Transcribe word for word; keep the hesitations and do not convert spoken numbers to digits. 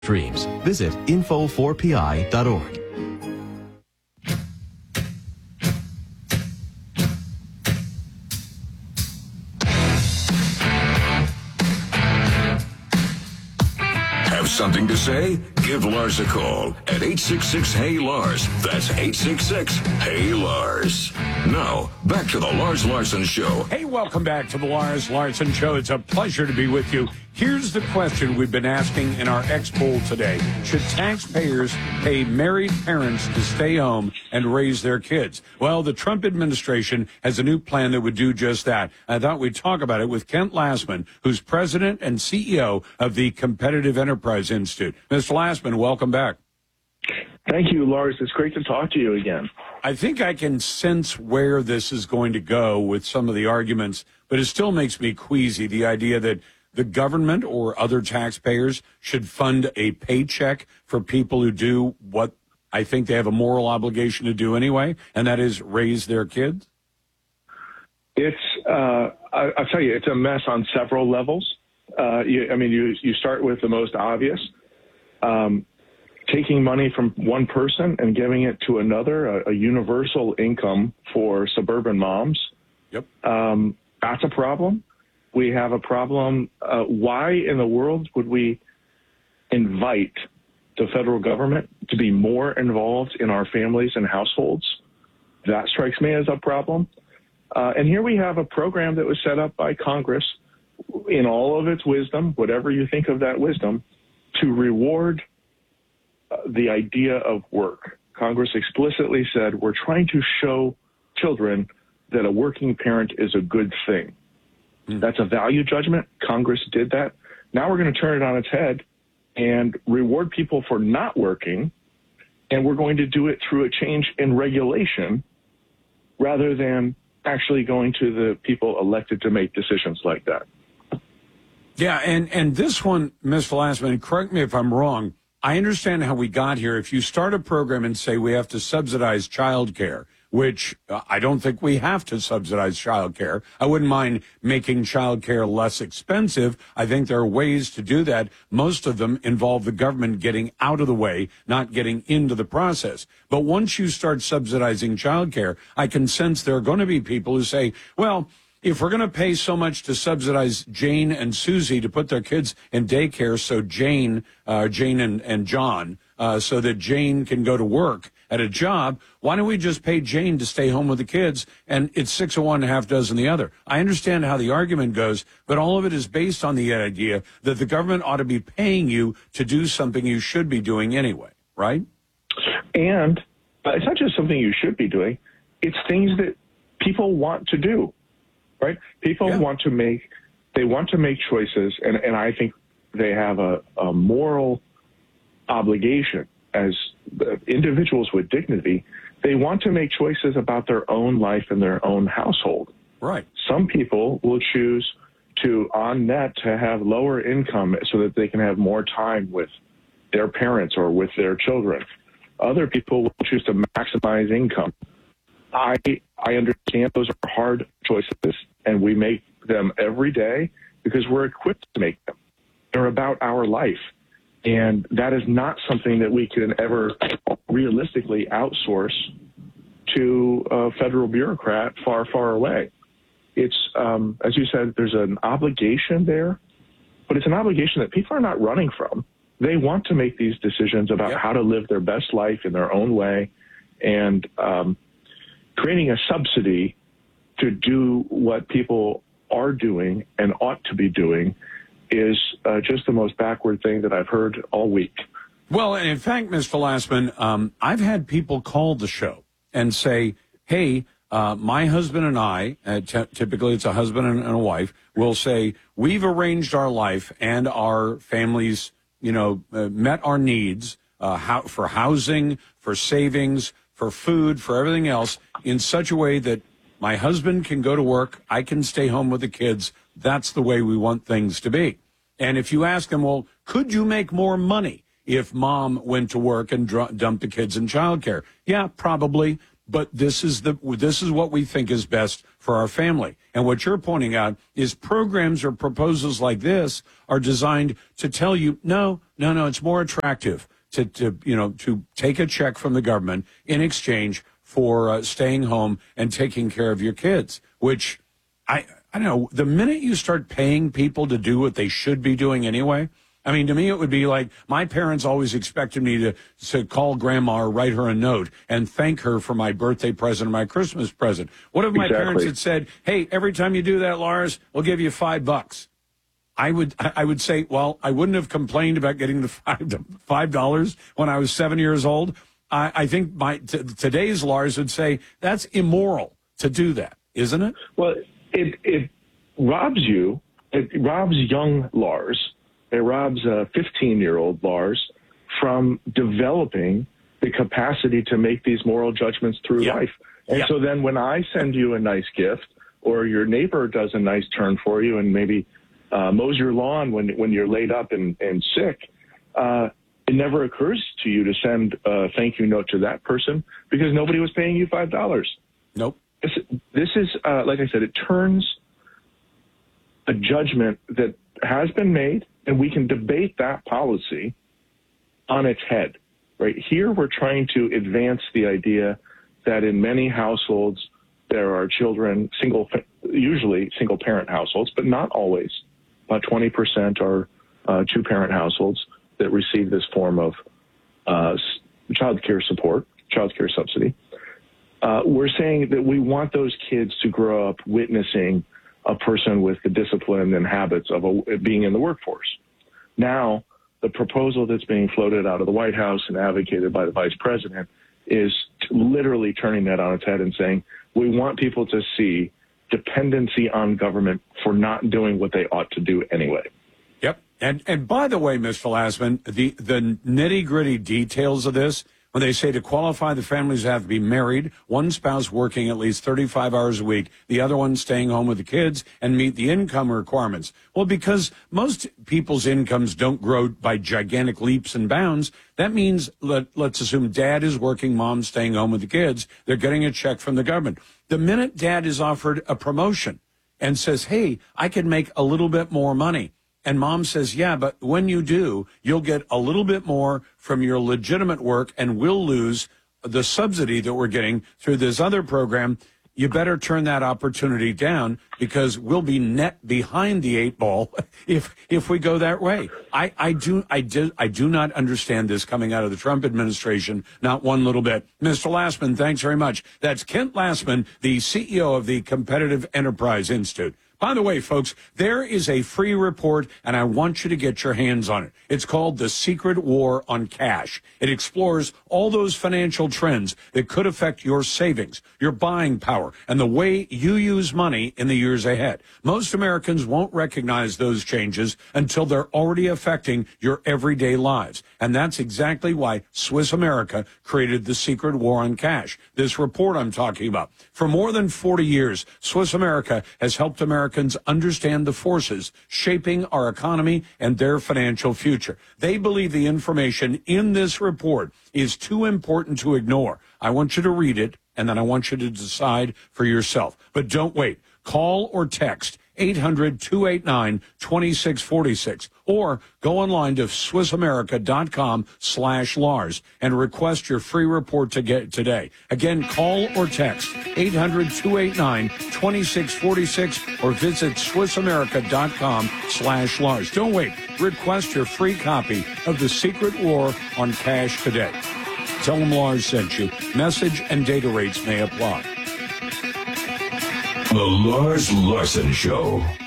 dreams. Visit info four p i dot org. Have something to say? Give Lars a call at eight six six, H E Y, Lars. That's eight six six, Hey, Lars. Now, back to the Lars Larson Show. Hey, welcome back to the Lars Larson Show. It's a pleasure to be with you. Here's the question we've been asking in our X poll today. Should taxpayers pay married parents to stay home and raise their kids? Well, the Trump administration has a new plan that would do just that. I thought we'd talk about it with Kent Lastman, who's president and C E O of the Competitive Enterprise Institute. Mister Lastman, welcome back. Thank you, Lars. It's great to talk to you again. I think I can sense where this is going to go with some of the arguments, but it still makes me queasy, the idea that the government or other taxpayers should fund a paycheck for people who do what I think they have a moral obligation to do anyway, and that is raise their kids. It's, uh, I, I'll tell you, it's a mess on several levels. Uh, you, I mean, you, you start with the most obvious, um, taking money from one person and giving it to another, a, a universal income for suburban moms. Yep. Um, that's a problem. We have a problem. Uh, why in the world would we invite the federal government to be more involved in our families and households? That strikes me as a problem. Uh, and here we have a program that was set up by Congress in all of its wisdom, whatever you think of that wisdom, to reward uh, the idea of work. Congress explicitly said, we're trying to show children that a working parent is a good thing. That's a value judgment. Congress did that. Now we're going to turn it on its head and reward people for not working, and we're going to do it through a change in regulation rather than actually going to the people elected to make decisions like that. Yeah, and, and this one, Mister Lastman, correct me if I'm wrong, I understand how we got here. If you start a program and say we have to subsidize child care, which uh, I don't think we have to subsidize child care. I wouldn't mind making child care less expensive. I think there are ways to do that. Most of them involve the government getting out of the way, not getting into the process. But once you start subsidizing child care, I can sense there are going to be people who say, well, if we're going to pay so much to subsidize Jane and Susie to put their kids in daycare so Jane, uh, Jane and, and John, uh, so that Jane can go to work at a job, why don't we just pay Jane to stay home with the kids, and it's six of one and a half dozen the other? I understand how the argument goes, but all of it is based on the idea that the government ought to be paying you to do something you should be doing anyway, right? And uh, it's not just something you should be doing. It's things that people want to do, right? People yeah. want to make, they want to make choices, and, and I think they have a, a moral obligation as individuals with dignity. They want to make choices about their own life and their own household. Right. Some people will choose to, on net, to have lower income so that they can have more time with their parents or with their children. Other people will choose to maximize income. I I understand those are hard choices, and we make them every day because we're equipped to make them. They're about our life. And that is not something that we can ever realistically outsource to a federal bureaucrat far, far away. It's, um, as you said, there's an obligation there, but it's an obligation that people are not running from. They want to make these decisions about yep. how to live their best life in their own way, and um, creating a subsidy to do what people are doing and ought to be doing is uh, just the most backward thing that I've heard all week. Well, and in fact, Mister Lastman, um, I've had people call the show and say, hey, uh, my husband and I, uh, t- typically it's a husband and, and a wife, will say, we've arranged our life and our families, you know, uh, met our needs uh, how, for housing, for savings, for food, for everything else in such a way that my husband can go to work, I can stay home with the kids. That's the way we want things to be. And if you ask them, well, could you make more money if mom went to work and dr- dumped the kids in childcare? Yeah, probably. But this is the this is what we think is best for our family. And what you're pointing out is programs or proposals like this are designed to tell you, no, no, no, it's more attractive to, to you know, to take a check from the government in exchange for uh, staying home and taking care of your kids, which I, I don't know, the minute you start paying people to do what they should be doing anyway, I mean, to me, it would be like my parents always expected me to, to call grandma or write her a note and thank her for my birthday present or my Christmas present. What if my Exactly. parents had said, hey, every time you do that, Lars, we'll give you five bucks? I would I would say, well, I wouldn't have complained about getting the five five dollars when I was seven years old. I, I think my t- today's Lars would say that's immoral to do that, isn't it? Well, it it robs you. It robs young Lars. It robs a fifteen-year-old Lars from developing the capacity to make these moral judgments through Yeah. life. And Yeah. so then when I send you a nice gift, or your neighbor does a nice turn for you and maybe uh, mows your lawn when when you're laid up and, and sick, uh, it never occurs to you to send a thank you note to that person because nobody was paying you five dollars. Nope. This, this is, uh, like I said, it turns a judgment that has been made, and we can debate that policy on its head. Right here, we're trying to advance the idea that in many households there are children, single, usually single-parent households, but not always. About twenty percent are uh, two-parent households that receive this form of uh, child care support, child care subsidy. Uh, we're saying that we want those kids to grow up witnessing a person with the discipline and habits of a, being in the workforce. Now, the proposal that's being floated out of the White House and advocated by the vice president is literally turning that on its head and saying, we want people to see dependency on government for not doing what they ought to do anyway. Yep. And and by the way, Mister Lassman, the, the nitty-gritty details of this, when they say to qualify, the families have to be married, one spouse working at least thirty-five hours a week, the other one staying home with the kids, and meet the income requirements. Well, because most people's incomes don't grow by gigantic leaps and bounds, that means, let, let's assume dad is working, mom's staying home with the kids, they're getting a check from the government. The minute dad is offered a promotion and says, hey, I can make a little bit more money, and mom says, yeah, but when you do, you'll get a little bit more from your legitimate work and we'll lose the subsidy that we're getting through this other program. You better turn that opportunity down because we'll be net behind the eight ball if if we go that way. I, I do I do I do not understand this coming out of the Trump administration, not one little bit. Mister Lassman, thanks very much. That's Kent Lassman, the C E O of the Competitive Enterprise Institute. By the way, folks, there is a free report, and I want you to get your hands on it. It's called The Secret War on Cash. It explores all those financial trends that could affect your savings, your buying power, and the way you use money in the years ahead. Most Americans won't recognize those changes until they're already affecting your everyday lives. And that's exactly why Swiss America created The Secret War on Cash, this report I'm talking about. For more than forty years, Swiss America has helped Americans understand the forces shaping our economy and their financial future. They believe the information in this report is too important to ignore. I want you to read it, and then I want you to decide for yourself. But don't wait. Call or text eight hundred, two eight nine, two six four six or go online to swissamerica.com slash Lars and request your free report to get today. Again, call or text eight hundred, two eight nine, two six four six or visit swissamerica.com slash Lars. Don't wait. Request your free copy of The Secret War on Cash today. Tell them Lars sent you. Message and data rates may apply. The Lars Larson Show.